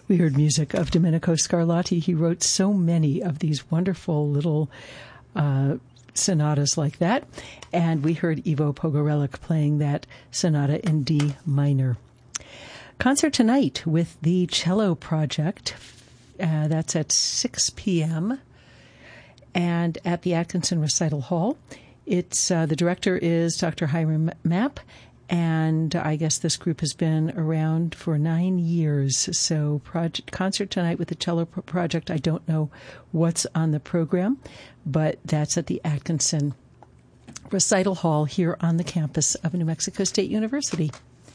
We heard music of Domenico Scarlatti. He wrote so many of these wonderful little sonatas like that. And we heard Ivo Pogorelic playing that sonata in D minor. Concert tonight with the Cello Project. That's at 6 p.m. and at the Atkinson Recital Hall. It's the director is Dr. Hiram Mapp, and I guess this group has been around for 9 years. So concert tonight with the Cello Project. I don't know what's on the program, but that's at the Atkinson Recital Hall here on the campus of New Mexico State University.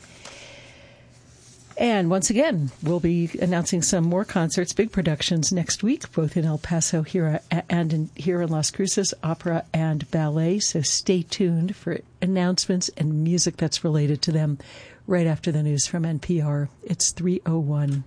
And once again, we'll be announcing some more concerts, big productions next week, both in El Paso here and here in Las Cruces, opera and ballet. So stay tuned for announcements and music that's related to them right after the news from NPR. It's 3:01.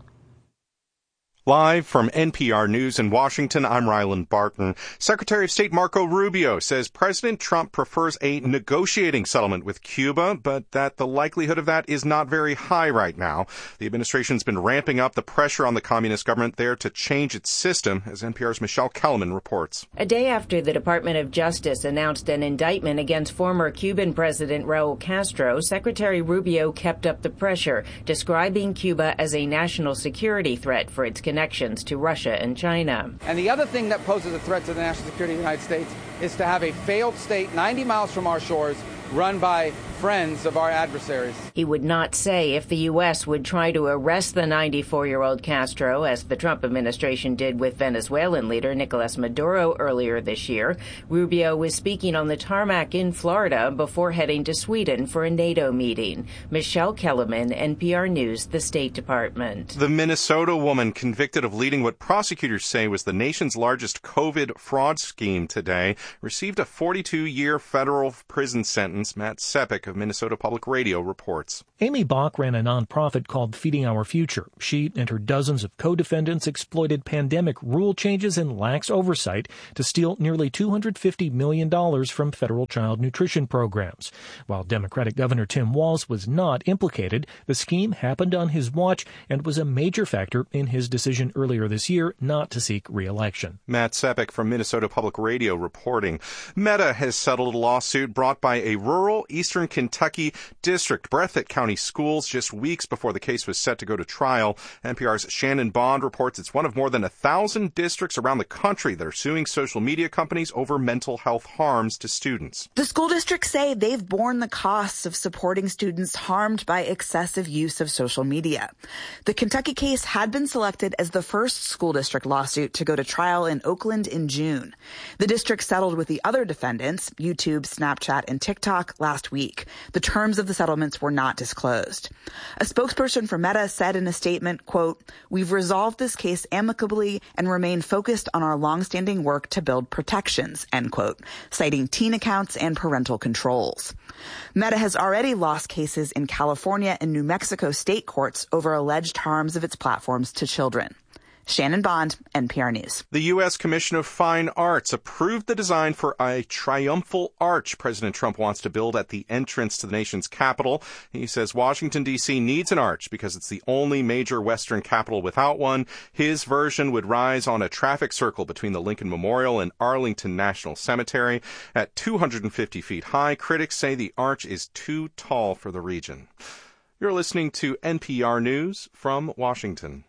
Live from NPR News in Washington, I'm Ryland Barton. Secretary of State Marco Rubio says President Trump prefers a negotiating settlement with Cuba, but that the likelihood of that is not very high right now. The administration's been ramping up the pressure on the communist government there to change its system, as NPR's Michelle Kellerman reports. A day after the Department of Justice announced an indictment against former Cuban President Raul Castro, Secretary Rubio kept up the pressure, describing Cuba as a national security threat for its connections to Russia and China. And the other thing that poses a threat to the national security of the United States is to have a failed state 90 miles from our shores run by friends of our adversaries. He would not say if the U.S. would try to arrest the 94-year-old Castro, as the Trump administration did with Venezuelan leader Nicolas Maduro earlier this year. Rubio was speaking on the tarmac in Florida before heading to Sweden for a NATO meeting. Michelle Kellerman, NPR News, the State Department. The Minnesota woman convicted of leading what prosecutors say was the nation's largest COVID fraud scheme today received a 42-year federal prison sentence. Matt Sepik of Minnesota Public Radio reports. Amy Bach ran a nonprofit called Feeding Our Future. She and her dozens of co-defendants exploited pandemic rule changes and lax oversight to steal nearly $250 million from federal child nutrition programs. While Democratic Governor Tim Walz was not implicated, the scheme happened on his watch and was a major factor in his decision earlier this year not to seek re-election. Matt Sepik from Minnesota Public Radio reporting. Meta has settled a lawsuit brought by a rural eastern Kentucky district, Breathitt County Schools, just weeks before the case was set to go to trial. NPR's Shannon Bond reports it's one of more than 1,000 districts around the country that are suing social media companies over mental health harms to students. The school districts say they've borne the costs of supporting students harmed by excessive use of social media. The Kentucky case had been selected as the first school district lawsuit to go to trial in Oakland in June. The district settled with the other defendants, YouTube, Snapchat, and TikTok, last week. The terms of the settlements were not disclosed. A spokesperson for Meta said in a statement, quote, "We've resolved this case amicably and remain focused on our longstanding work to build protections," end quote, citing teen accounts and parental controls. Meta has already lost cases in California and New Mexico state courts over alleged harms of its platforms to children. Shannon Bond, NPR News. The U.S. Commission of Fine Arts approved the design for a triumphal arch President Trump wants to build at the entrance to the nation's capital. He says Washington, D.C. needs an arch because it's the only major Western capital without one. His version would rise on a traffic circle between the Lincoln Memorial and Arlington National Cemetery. At 250 feet high, critics say the arch is too tall for the region. You're listening to NPR News from Washington.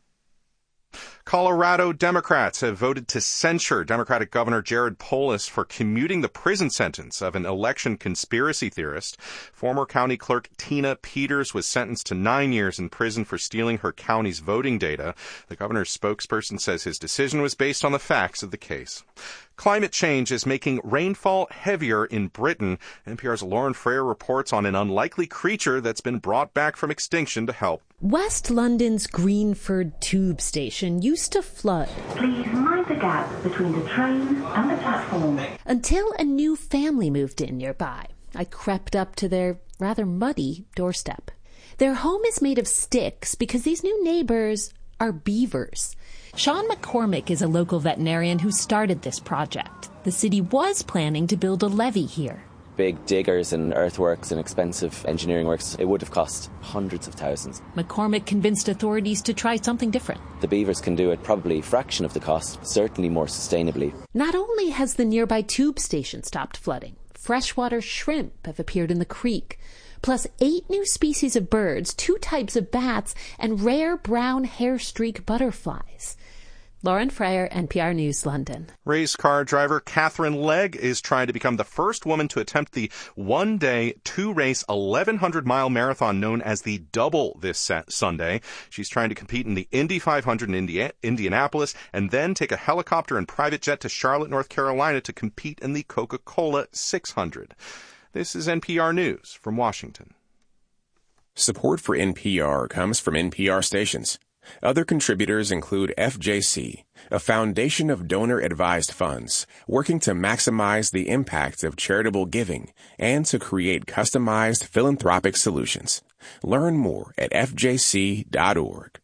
Colorado Democrats have voted to censure Democratic Governor Jared Polis for commuting the prison sentence of an election conspiracy theorist. Former county clerk Tina Peters was sentenced to 9 years in prison for stealing her county's voting data. The governor's spokesperson says his decision was based on the facts of the case. Climate change is making rainfall heavier in Britain. NPR's Lauren Frayer reports on an unlikely creature that's been brought back from extinction to help. West London's Greenford tube station used to flood. Please mind the gap between the train and the platform. Until a new family moved in nearby. I crept up to their rather muddy doorstep. Their home is made of sticks because these new neighbors are beavers. Sean McCormick is a local veterinarian who started this project. The city was planning to build a levee here. big diggers and earthworks and expensive engineering works, it would have cost hundreds of thousands. McCormick convinced authorities to try something different. The beavers can do it probably a fraction of the cost, certainly more sustainably. Not only has the nearby tube station stopped flooding, freshwater shrimp have appeared in the creek, plus 8 new species of birds, 2 types of bats, and rare brown hair-streak butterflies. Lauren Fryer, NPR News, London. Race car driver Catherine Legg is trying to become the first woman to attempt the one-day, 2-race, 1,100-mile marathon known as the Double this Sunday. She's trying to compete in the Indy 500 in Indianapolis and then take a helicopter and private jet to Charlotte, North Carolina to compete in the Coca-Cola 600. This is NPR News from Washington. Support for NPR comes from NPR stations. Other contributors include FJC, a foundation of donor-advised funds working to maximize the impact of charitable giving and to create customized philanthropic solutions. Learn more at fjc.org.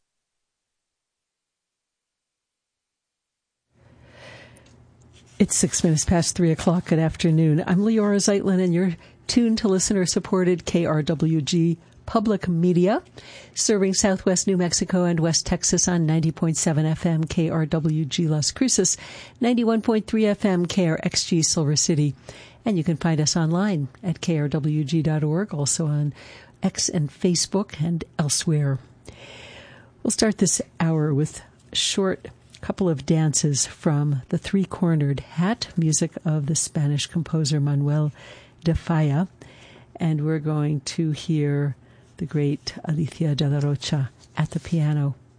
It's 6 minutes past 3 o'clock. Good afternoon. I'm Leora Zeitlin, and you're tuned to listener-supported KRWG Public Media, serving Southwest New Mexico and West Texas on 90.7 FM KRWG Las Cruces, 91.3 FM KRXG Silver City. And you can find us online at krwg.org, also on X and Facebook and elsewhere. We'll start this hour with a short couple of dances from the Three-Cornered Hat, music of the Spanish composer Manuel de Falla. And we're going to hear the great Alicia de la Rocha at the piano.